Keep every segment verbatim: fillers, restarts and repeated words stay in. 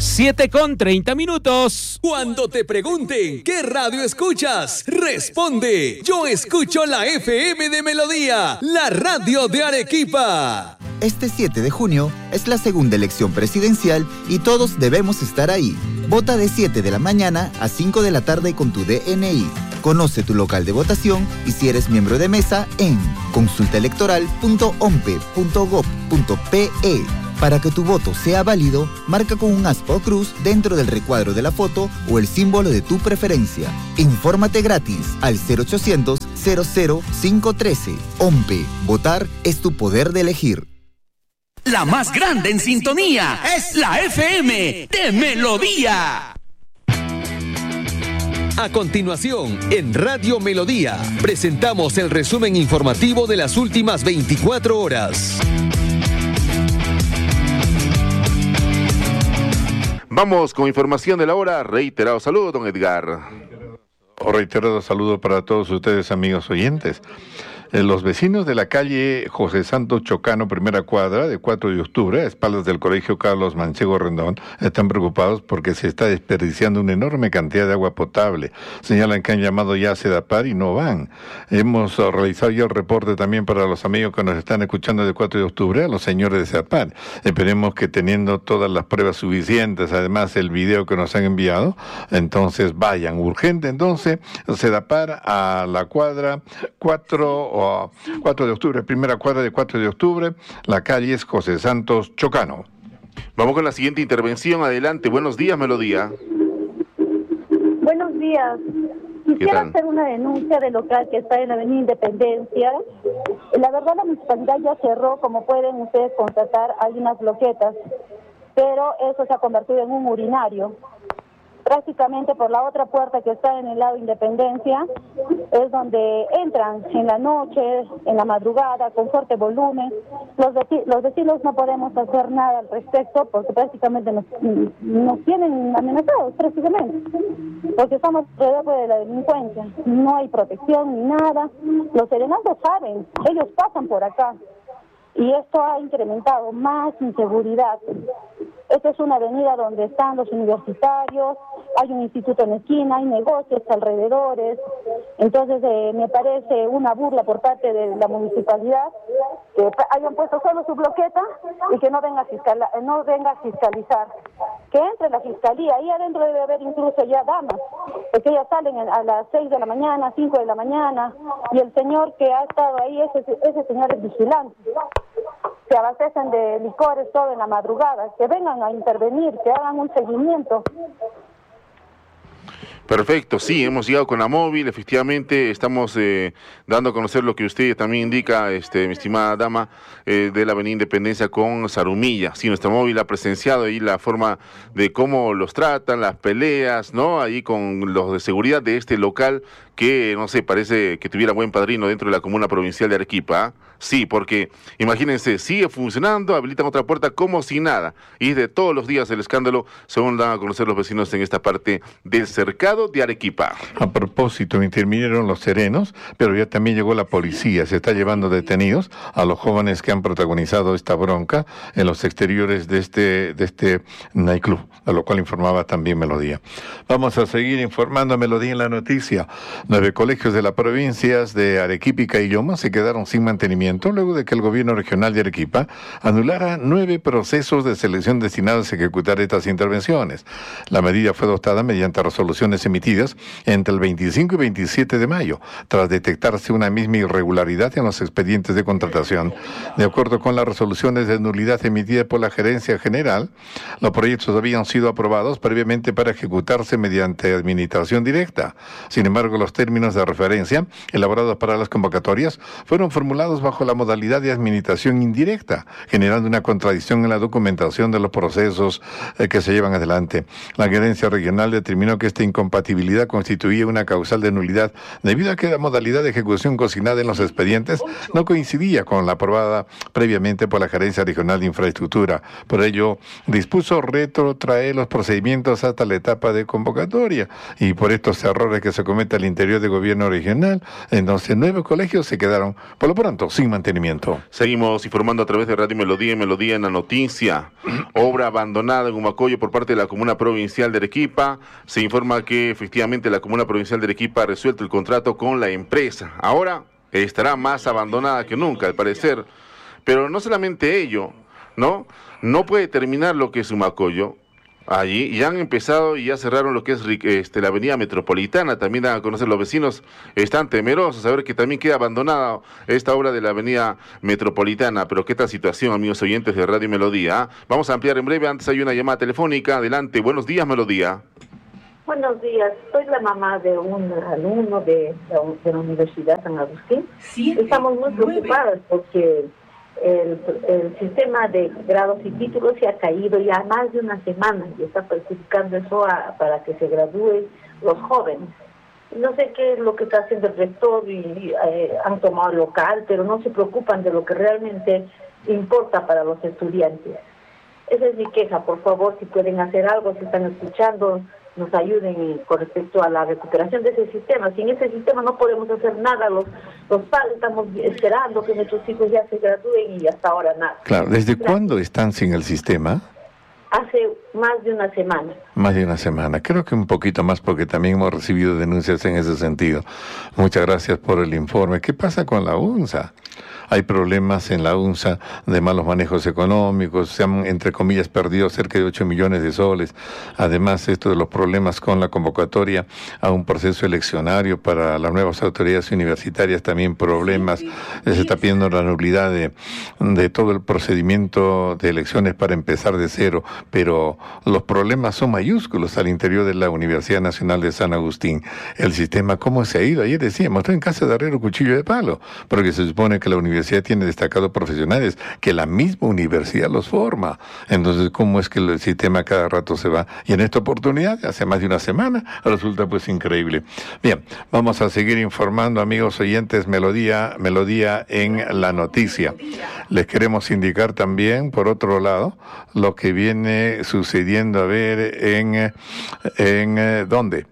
siete con treinta minutos. Cuando te pregunten qué radio escuchas, responde: yo escucho la F M de Melodía, la radio de Arequipa. Este siete de junio es la segunda elección presidencial y todos debemos estar ahí. Vota de siete de la mañana a cinco de la tarde con tu D N I. Conoce tu local de votación y si eres miembro de mesa en consulta electoral punto ompe punto gob punto pe. Para que tu voto sea válido, marca con un aspa o cruz dentro del recuadro de la foto o el símbolo de tu preferencia. Infórmate gratis al cero ochocientos, cero cero cinco uno tres. OMPE. Votar es tu poder de elegir. La más grande en sintonía es la F M de Melodía. A continuación, en Radio Melodía, presentamos el resumen informativo de las últimas veinticuatro horas. Vamos con información de la hora. Reiterado saludo, don Edgar. Reiterado saludo para todos ustedes, amigos oyentes. Los vecinos de la calle José Santos Chocano, primera cuadra, de cuatro de octubre, a espaldas del Colegio Carlos Manchego Rendón, están preocupados porque se está desperdiciando una enorme cantidad de agua potable. Señalan que han llamado ya a Sedapar y no van. Hemos realizado ya el reporte también para los amigos que nos están escuchando de cuatro de octubre, a los señores de Sedapar. Esperemos que teniendo todas las pruebas suficientes, además el video que nos han enviado, entonces vayan. Urgente entonces, Sedapar a la cuadra cuatro cuatro de octubre, primera cuadra de cuatro de octubre, la calle es José Santos Chocano. Vamos con la siguiente intervención, adelante. Buenos días, Melodía. Buenos días. Quisiera hacer una denuncia del local que está en la avenida Independencia. La verdad, la municipalidad ya cerró, como pueden ustedes constatar, hay unas bloquetas, pero eso se ha convertido en un urinario. Prácticamente por la otra puerta que está en el lado Independencia es donde entran en la noche, en la madrugada, con fuerte volumen. Los, veci- los vecinos no podemos hacer nada al respecto porque prácticamente nos, nos tienen amenazados, prácticamente, porque estamos alrededor de la delincuencia. No hay protección ni nada. Los serenazgos saben, ellos pasan por acá y esto ha incrementado más inseguridad. Esta es una avenida donde están los universitarios, hay un instituto en la esquina, hay negocios alrededores. Entonces eh, me parece una burla por parte de la municipalidad que hayan puesto solo su bloqueta y que no venga a, fiscal, no venga a fiscalizar. Que entre la fiscalía, ahí adentro debe haber incluso ya damas, porque ellas salen a las seis de la mañana, cinco de la mañana, y el señor que ha estado ahí, ese, ese señor es vigilante. Se abastecen de licores todo en la madrugada, que vengan a intervenir, que hagan un seguimiento. Perfecto, sí, hemos llegado con la móvil, efectivamente estamos eh, dando a conocer lo que usted también indica, este, mi estimada dama, eh, de la avenida Independencia con Zarumilla. Sí, nuestra móvil ha presenciado ahí la forma de cómo los tratan, las peleas, ¿no? Ahí con los de seguridad de este local que, no sé, parece que tuviera buen padrino dentro de la comuna provincial de Arequipa, ¿eh? Sí, porque imagínense, sigue funcionando, habilitan otra puerta como si nada. Y es de todos los días el escándalo, según dan a conocer los vecinos en esta parte del cercado de Arequipa. A propósito, intervinieron los serenos, pero ya también llegó la policía. Se está llevando detenidos a los jóvenes que han protagonizado esta bronca en los exteriores de este, de este nightclub, a lo cual informaba también Melodía. Vamos a seguir informando a Melodía en la noticia. Nueve colegios de las provincias de Arequipa y Caylloma se quedaron sin mantenimiento luego de que el gobierno regional de Arequipa anulara nueve procesos de selección destinados a ejecutar estas intervenciones. La medida fue adoptada mediante resoluciones emitidas entre el veinticinco y veintisiete de mayo, tras detectarse una misma irregularidad en los expedientes de contratación. De acuerdo con las resoluciones de nulidad emitidas por la Gerencia General, los proyectos habían sido aprobados previamente para ejecutarse mediante administración directa. Sin embargo, los términos de referencia elaborados para las convocatorias fueron formulados bajo la modalidad de administración indirecta, generando una contradicción en la documentación de los procesos eh, que se llevan adelante. La Gerencia Regional determinó que esta incompatibilidad constituía una causal de nulidad debido a que la modalidad de ejecución consignada en los expedientes no coincidía con la aprobada previamente por la Gerencia Regional de Infraestructura. Por ello, dispuso retrotraer los procedimientos hasta la etapa de convocatoria y por estos errores que se cometen al interior del gobierno regional, entonces nueve colegios se quedaron, por lo pronto, sin mantenimiento. Seguimos informando a través de Radio Melodía y Melodía en la Noticia. Obra abandonada en Humacoyo por parte de la Comuna Provincial de Arequipa. Se informa que efectivamente la Comuna Provincial de Arequipa ha resuelto el contrato con la empresa. Ahora estará más abandonada que nunca, al parecer. Pero no solamente ello, ¿no? No puede terminar lo que es Humacoyo. Allí ya han empezado y ya cerraron lo que es este, la avenida Metropolitana. También dan a conocer los vecinos, están temerosos a ver que también queda abandonada esta obra de la avenida Metropolitana. Pero qué tal situación, amigos oyentes de Radio Melodía. Vamos a ampliar en breve, antes hay una llamada telefónica. Adelante, buenos días, Melodía. Buenos días, soy la mamá de un alumno de, de la Universidad San Agustín. Sí, estamos muy preocupadas porque El, el sistema de grados y títulos se ha caído ya más de una semana y está perjudicando eso a, para que se gradúen los jóvenes. No sé qué es lo que está haciendo el rector y, y eh, han tomado el local, pero no se preocupan de lo que realmente importa para los estudiantes. Esa es mi queja, por favor, si pueden hacer algo, si están escuchando, nos ayuden con respecto a la recuperación de ese sistema. Sin ese sistema no podemos hacer nada. Los, los padres estamos esperando que nuestros hijos ya se gradúen y hasta ahora nada. Claro, ¿desde Gracias. cuándo están sin el sistema? Hace más de una semana. Más de una semana. Creo que un poquito más porque también hemos recibido denuncias en ese sentido. Muchas gracias por el informe. ¿Qué pasa con la UNSA? Hay problemas en la UNSA de malos manejos económicos, se han, entre comillas, perdido cerca de ocho millones de soles. Además, esto de los problemas con la convocatoria a un proceso eleccionario para las nuevas autoridades universitarias, también problemas. Se está pidiendo la nulidad de, de todo el procedimiento de elecciones para empezar de cero, pero los problemas son mayúsculos al interior de la Universidad Nacional de San Agustín. El sistema, ¿cómo se ha ido? Ayer decíamos, estoy en casa de herrero, cuchillo de palo, porque se supone que la universidad tiene destacados profesionales, que la misma universidad los forma. Entonces, ¿cómo es que el sistema cada rato se va? Y en esta oportunidad, hace más de una semana, resulta pues increíble. Bien, vamos a seguir informando, amigos oyentes, Melodía, Melodía en la Noticia. Les queremos indicar también, por otro lado, lo que viene sucediendo, a ver, en, en ¿dónde?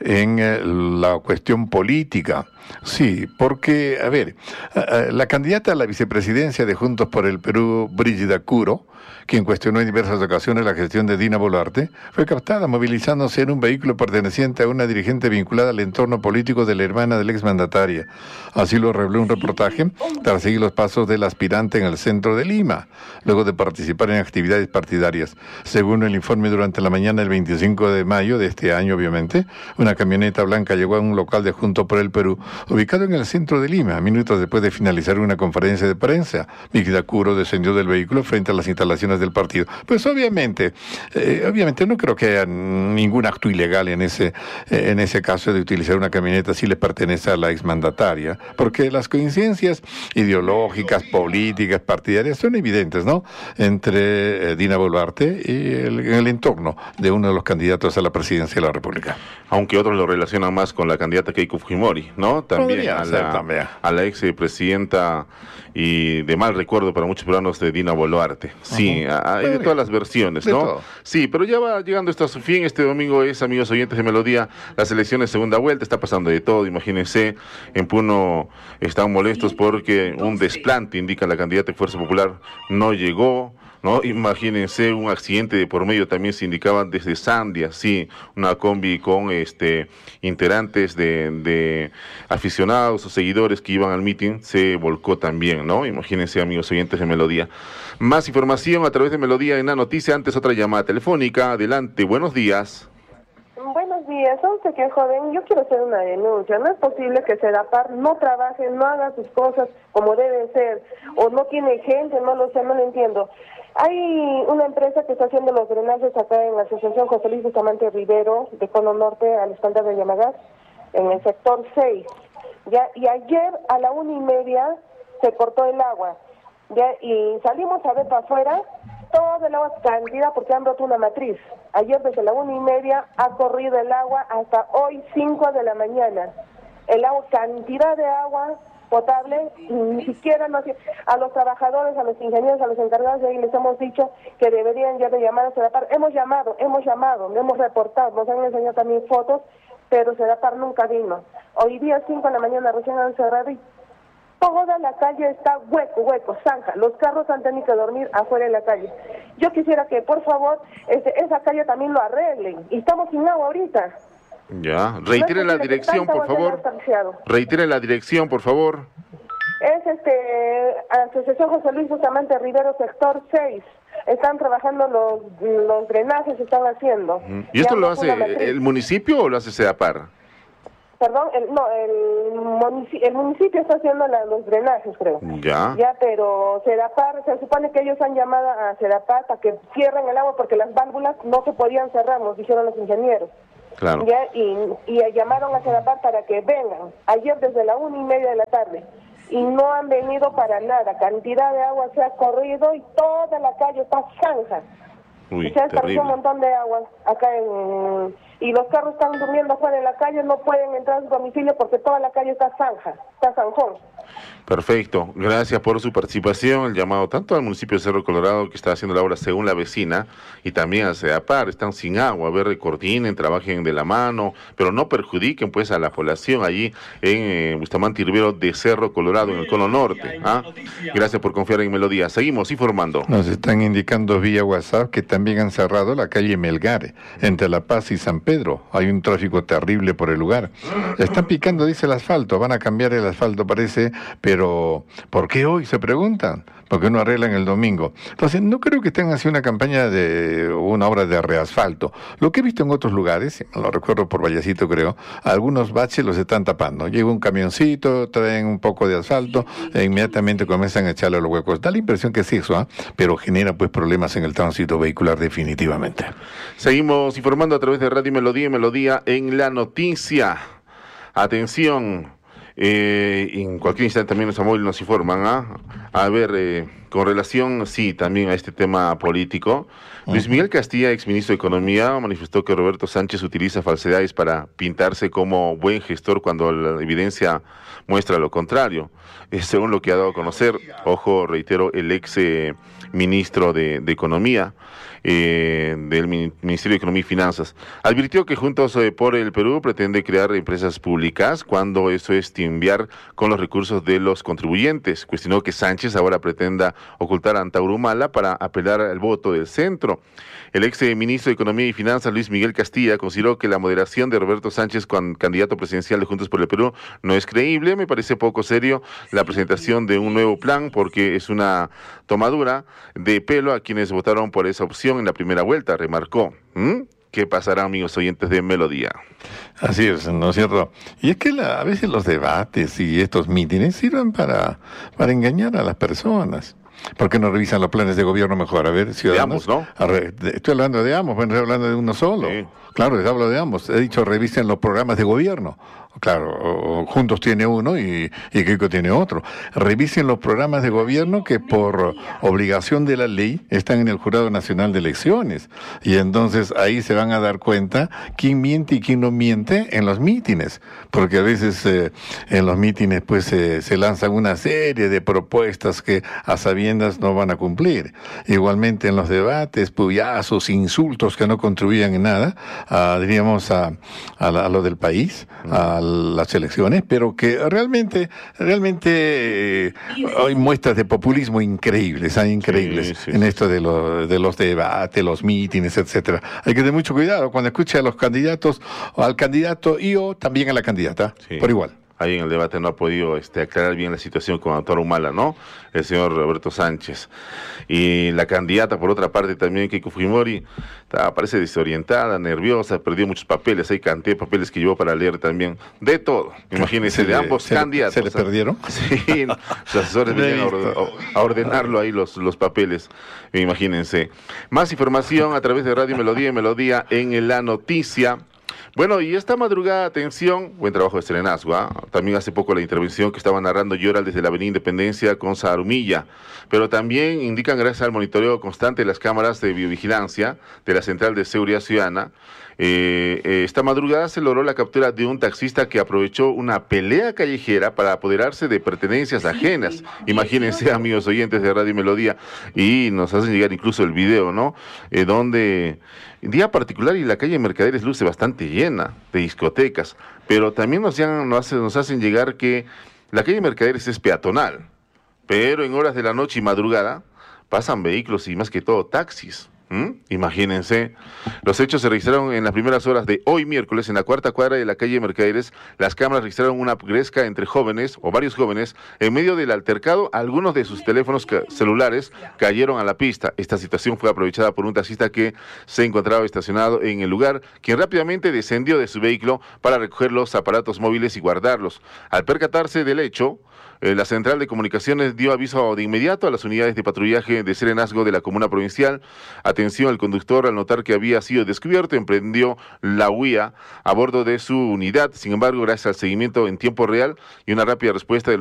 En la cuestión política. Sí, porque, a ver, la candidata a la vicepresidencia de Juntos por el Perú, Brígida Curo, quien cuestionó en diversas ocasiones la gestión de Dina Boluarte, fue captada movilizándose en un vehículo perteneciente a una dirigente vinculada al entorno político de la hermana de la exmandataria. Así lo reveló un reportaje tras seguir los pasos del aspirante en el centro de Lima, luego de participar en actividades partidarias. Según el informe, durante la mañana del veinticinco de mayo de este año, obviamente, una camioneta blanca llegó a un local de Juntos por el Perú, ubicado en el centro de Lima. Minutos después de finalizar una conferencia de prensa, Brígida Curo descendió del vehículo frente a las instalaciones del partido. Pues obviamente, eh, obviamente no creo que haya ningún acto ilegal en ese, eh, en ese caso de utilizar una camioneta si le pertenece a la exmandataria, porque las coincidencias ideológicas, políticas, partidarias son evidentes, ¿no? Entre eh, Dina Boluarte y el, el entorno de uno de los candidatos a la presidencia de la República. Aunque otros lo relacionan más con la candidata Keiko Fujimori, ¿no? También a la, también a la ex presidenta y de mal recuerdo para muchos peruanos de Dina Boluarte. Sí, uh-huh. Hay de todas las versiones, ¿no? Todo. Sí, pero ya va llegando esto a su fin. Este domingo es, amigos oyentes de Melodía, las elecciones segunda vuelta. Está pasando de todo. Imagínense, en Puno están molestos porque un desplante, indica la candidata de Fuerza Popular, no llegó. ¿No? Imagínense un accidente de por medio, también se indicaba desde Sandia, sí, una combi con este integrantes de, de aficionados o seguidores que iban al mitin, se volcó también, ¿no? Imagínense, amigos oyentes de Melodía. Más información a través de Melodía en la Noticia. Antes otra llamada telefónica. Adelante, buenos días. Buenos días, once que joven, yo quiero hacer una denuncia. No es posible que Sedapar no trabaje, no haga sus cosas como deben ser, o no tiene gente, no lo sé, no lo entiendo. Hay una empresa que está haciendo los drenajes acá en la Asociación José Luis Bustamante Rivero, de Cono Norte, a la espalda de Yamagas, en el sector seis. Ya, y ayer a la una y media se cortó el agua. Ya, y salimos a ver para afuera, todo el agua cantidad porque han roto una matriz. Ayer desde la una y media ha corrido el agua hasta hoy cinco de la mañana. El agua, cantidad de agua potable, ni siquiera no, a los trabajadores, a los ingenieros, a los encargados de ahí les hemos dicho que deberían ya de llamar a Sedapar. Hemos llamado, hemos llamado, hemos reportado, nos han enseñado también fotos, pero Sedapar nunca vino. Hoy día cinco de la mañana recién han cerrado y Toda la calle está hueco, hueco, zanja. Los carros han tenido que dormir afuera en la calle. Yo quisiera que, por favor, este, esa calle también lo arreglen. Y estamos sin agua ahorita. Ya, reiteren la dirección, por favor. Reiteren la dirección, por favor. Es este Asociación José Luis Bustamante Rivero, sector seis. Están trabajando los, los drenajes, se están haciendo. ¿Y esto lo hace el municipio o lo hace SEDAPAR? Perdón, el, no, el, munici el municipio está haciendo la, los drenajes, creo. Ya. Ya, pero SEDAPAR, se supone que ellos han llamado a SEDAPAR para que cierren el agua porque las válvulas no se podían cerrar, nos dijeron los ingenieros. Claro. Ya, y, y llamaron a SEDAPAR para que vengan, ayer desde la una y media de la tarde. Y no han venido para nada, cantidad de agua se ha corrido y toda la calle está zanja. Uy, y se ha esparcido un montón de agua acá en... Y los carros están durmiendo afuera en la calle, no pueden entrar a su domicilio porque toda la calle está zanja, está zanjón. Perfecto, gracias por su participación, el llamado tanto al municipio de Cerro Colorado que está haciendo la obra según la vecina y también a SEDAPAR, están sin agua, a ver, coordinen, trabajen de la mano, pero no perjudiquen pues a la población allí en eh, Bustamante Rivero de Cerro Colorado, en el Cono Norte. ¿ah? Gracias por confiar en Melodía, seguimos informando. Nos están indicando vía WhatsApp que también han cerrado la calle Melgar, entre La Paz y San Pedro, hay un tráfico terrible por el lugar. Están picando, dice, el asfalto, van a cambiar el asfalto parece, pero ¿por qué hoy? Se preguntan. ¿Por qué no arreglan el domingo? Entonces, no creo que estén haciendo una campaña de una obra de reasfalto. Lo que he visto en otros lugares, lo recuerdo por Vallecito creo, algunos baches los están tapando. Llega un camioncito, traen un poco de asfalto e inmediatamente comienzan a echarle a los huecos. Da la impresión que es eso, ¿eh? Pero genera pues problemas en el tránsito vehicular definitivamente. Seguimos informando a través de Radio Melodía y Melodía en la noticia. Atención. Eh, en cualquier instante también nuestro móvil nos informan, ¿ah? A ver, eh, con relación, sí, también a este tema político, uh-huh. Luis Miguel Castilla, exministro de Economía, manifestó que Roberto Sánchez utiliza falsedades para pintarse como buen gestor cuando la evidencia muestra lo contrario. Eh, según lo que ha dado a conocer, ojo, reitero, el ex eh, ministro de, de Economía, Eh, del Ministerio de Economía y Finanzas, advirtió que Juntos eh, por el Perú pretende crear empresas públicas cuando eso es timbiar con los recursos de los contribuyentes. Cuestionó que Sánchez ahora pretenda ocultar a Antaurumala para apelar al voto del centro. El ex eh, ministro de Economía y Finanzas, Luis Miguel Castilla, consideró que la moderación de Roberto Sánchez con candidato presidencial de Juntos por el Perú no es creíble. Me parece poco serio la presentación de un nuevo plan porque es una tomadura de pelo a quienes votaron por esa opción en la primera vuelta, remarcó. ¿Mm? ¿Qué pasará, amigos oyentes de Melodía? Así es, ¿no es cierto? Y es que la, a veces los debates y estos mítines sirven para, para engañar a las personas. ¿Por qué no revisan los planes de gobierno mejor? A ver, ciudadanos. De ambos, ¿no? Re, de, estoy hablando de ambos, bueno, estoy hablando de uno solo. Sí. Claro, les hablo de ambos. He dicho, revisen los programas de gobierno. Claro, Juntos tiene uno y, y Keiko tiene otro. Revisen los programas de gobierno que por obligación de la ley están en el Jurado Nacional de Elecciones. Y entonces ahí se van a dar cuenta quién miente y quién no miente en los mítines. Porque a veces eh, en los mítines pues eh, se lanzan una serie de propuestas que a sabiendas no van a cumplir. Igualmente en los debates, puyazos, insultos que no contribuían en nada, a, diríamos a, a, la, a lo del país, a las elecciones, pero que realmente realmente eh, hay muestras de populismo increíbles, hay increíbles sí, sí, en esto de, lo, de los debates, los mítines, etcétera. Hay que tener mucho cuidado cuando escuche a los candidatos, o al candidato y o también a la candidata, sí. Por igual. Ahí en el debate no ha podido este, aclarar bien la situación con Antaurumala, ¿no? El señor Roberto Sánchez. Y la candidata, por otra parte, también, Keiko Fujimori, está, parece desorientada, nerviosa, perdió muchos papeles, hay cantidad de papeles que llevó para leer también. De todo, imagínense, de ambos se candidatos. ¿Se le perdieron? Sí, los asesores venían a, orden, a ordenarlo ahí los, los papeles, imagínense. Más información a través de Radio Melodía y Melodía en la noticia. Bueno, y esta madrugada, atención, buen trabajo de Serenazgo, ¿eh? También hace poco la intervención que estaba narrando Yoral desde la Avenida Independencia con Sarumilla, pero también indican gracias al monitoreo constante de las cámaras de biovigilancia de la Central de Seguridad Ciudadana, eh, eh, esta madrugada se logró la captura de un taxista que aprovechó una pelea callejera para apoderarse de pertenencias ajenas. Imagínense, amigos oyentes de Radio Melodía, y nos hacen llegar incluso el video, ¿no? Eh, donde... Día particular y la calle Mercaderes luce bastante llena de discotecas, pero también nos, nos, hacen, nos hacen llegar que La calle Mercaderes es peatonal, pero en horas de la noche y madrugada pasan vehículos y más que todo taxis. ¿Mm? Imagínense, los hechos se registraron en las primeras horas de hoy miércoles en la cuarta cuadra de la calle Mercaderes. Las cámaras registraron una gresca entre jóvenes o varios jóvenes. En medio del altercado, algunos de sus teléfonos celulares cayeron a la pista. Esta situación fue aprovechada por un taxista que se encontraba estacionado en el lugar, quien rápidamente descendió de su vehículo para recoger los aparatos móviles y guardarlos. Al percatarse del hecho, Eh, la Central de Comunicaciones dio aviso de inmediato a las unidades de patrullaje de serenazgo de la comuna provincial. Atención, el conductor, al notar que había sido descubierto, emprendió la huida a bordo de su unidad. Sin embargo, gracias al seguimiento en tiempo real y una rápida respuesta de los